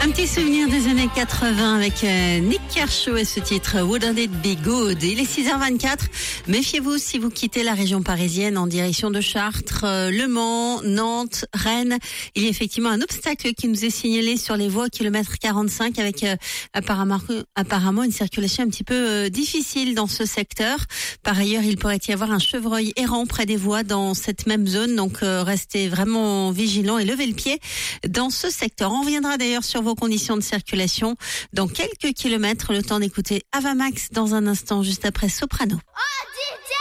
Un petit souvenir des années 80 avec Nick Kershaw et ce titre Wouldn't It Be Good. Il est 6h24. Méfiez-vous si vous quittez la région parisienne en direction de Chartres, Le Mans, Nantes, Rennes. Il y a effectivement un obstacle qui nous est signalé sur les voies kilomètre 45 avec apparemment une circulation un petit peu difficile dans ce secteur. Par ailleurs, il pourrait y avoir un chevreuil errant près des voies dans cette même zone. Donc restez vraiment vigilants et levez le pied dans ce secteur. On reviendra d'ailleurs sur vos conditions de circulation dans quelques kilomètres. Le temps d'écouter Avamax dans un instant, juste après Soprano. Oh